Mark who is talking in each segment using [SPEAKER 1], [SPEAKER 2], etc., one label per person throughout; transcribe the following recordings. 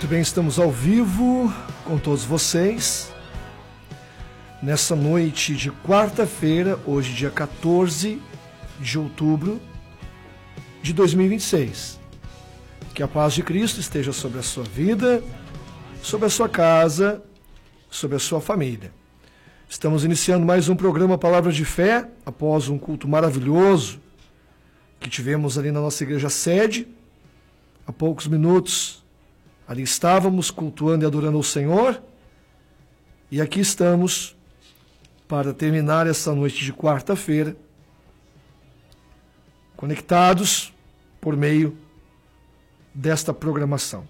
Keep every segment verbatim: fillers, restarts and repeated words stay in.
[SPEAKER 1] Muito bem, estamos ao vivo com todos vocês, nessa noite de quarta-feira, hoje dia quatorze de outubro de dois mil e vinte e seis. Que a paz de Cristo esteja sobre a sua vida, sobre a sua casa, sobre a sua família. Estamos iniciando mais um programa Palavra de Fé, após um culto maravilhoso que tivemos ali na nossa igreja sede. Há poucos minutos ali estávamos cultuando e adorando ao Senhor, e aqui estamos para terminar essa noite de quarta-feira, conectados por meio desta programação.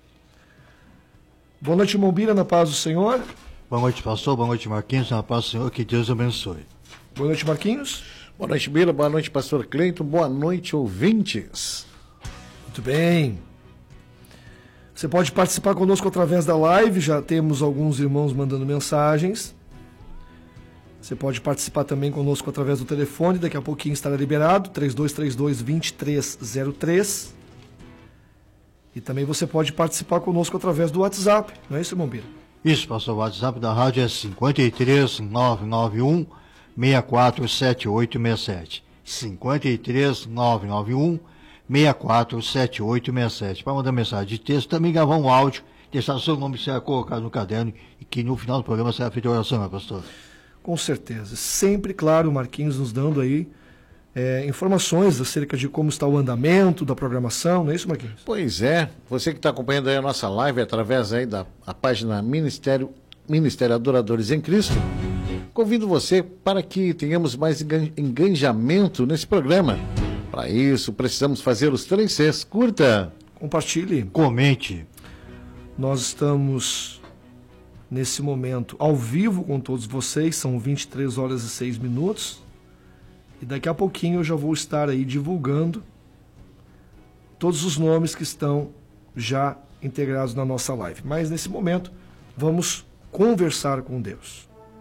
[SPEAKER 1] Boa noite, Mombira, na paz do Senhor.
[SPEAKER 2] Boa noite, pastor. Boa noite, Marquinhos. Na paz do Senhor, que Deus abençoe.
[SPEAKER 1] Boa noite, Marquinhos.
[SPEAKER 3] Boa noite, Bira. Boa noite, pastor Cleiton. Boa noite, ouvintes.
[SPEAKER 1] Muito bem. Você pode participar conosco através da live, já temos alguns irmãos mandando mensagens. Você pode participar também conosco através do telefone, daqui a pouquinho estará liberado, três dois três dois, dois três zero três. E também você pode participar conosco através do WhatsApp, não é isso, irmão Bira?
[SPEAKER 2] Isso, pastor. O WhatsApp da rádio é cinco três nove nove um seis quatro sete oito seis sete. cinco três nove nove um seis quatro sete oito seis sete. Para mandar mensagem de texto, também gravar um áudio, deixar seu nome será colocado no caderno e que no final do programa será feita a oração, meu pastor. Com certeza. Sempre, claro, o Marquinhos nos dando aí é, informações acerca de como está o andamento da programação, não é isso, Marquinhos?
[SPEAKER 3] Pois é. Você que está acompanhando aí a nossa live através aí da a página Ministério, Ministério Adoradores em Cristo, convido você para que tenhamos mais engajamento nesse programa. Para isso, precisamos fazer os três Cs. Curta,
[SPEAKER 1] compartilhe,
[SPEAKER 2] comente.
[SPEAKER 1] Nós estamos, nesse momento, ao vivo com todos vocês. São vinte e três horas e seis minutos. E daqui a pouquinho eu já vou estar aí divulgando todos os nomes que estão já integrados na nossa live. Mas, nesse momento, vamos conversar com Deus.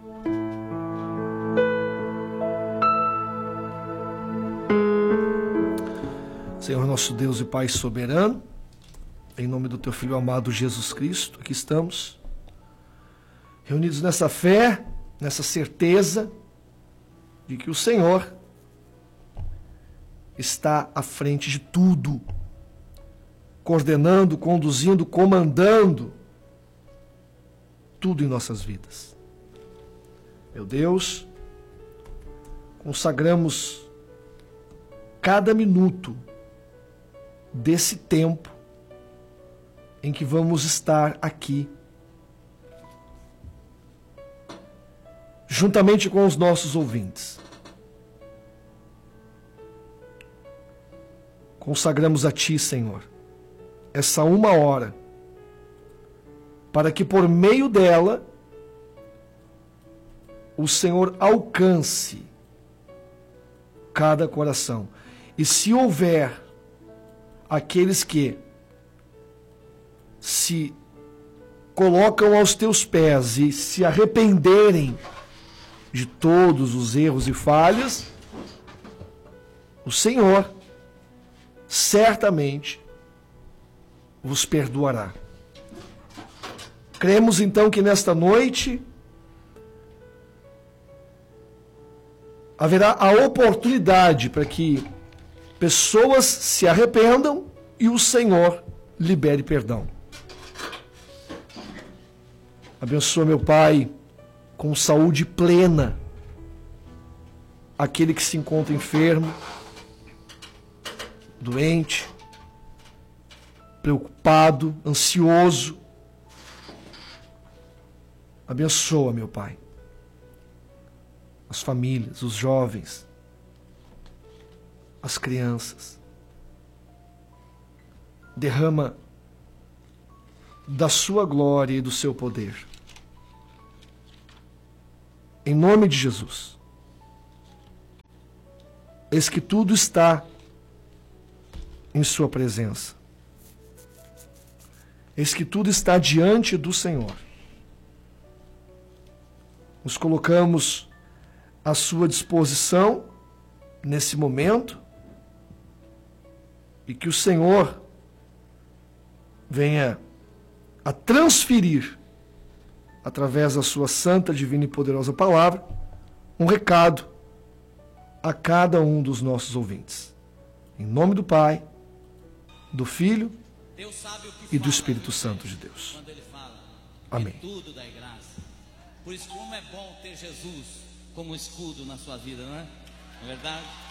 [SPEAKER 1] Senhor nosso Deus e Pai soberano, em nome do Teu Filho amado Jesus Cristo, aqui estamos, reunidos nessa fé, nessa certeza de que o Senhor está à frente de tudo, coordenando, conduzindo, comandando tudo em nossas vidas. Meu Deus, consagramos cada minuto desse tempo em que vamos estar aqui, juntamente com os nossos ouvintes. Consagramos a Ti, Senhor, essa uma hora, para que por meio dela o Senhor alcance cada coração. E se houver aqueles que se colocam aos teus pés e se arrependerem de todos os erros e falhas, o Senhor certamente vos perdoará. Cremos então que nesta noite haverá a oportunidade para que pessoas se arrependam e o Senhor libere perdão. Abençoa, meu Pai, com saúde plena, aquele que se encontra enfermo, doente, preocupado, ansioso. Abençoa, meu Pai, as famílias, os jovens, as crianças. Derrama da sua glória e do seu poder. Em nome de Jesus. Eis que tudo está em sua presença. Eis que tudo está diante do Senhor. Nos colocamos à sua disposição nesse momento e que o Senhor venha a transferir, através da sua santa, divina e poderosa palavra, um recado a cada um dos nossos ouvintes. Em nome do Pai, do Filho e do Espírito Santo de Deus. Amém.
[SPEAKER 4] Tudo dá graça. Por isso, como é bom ter Jesus como escudo na sua vida, não é? Não é verdade?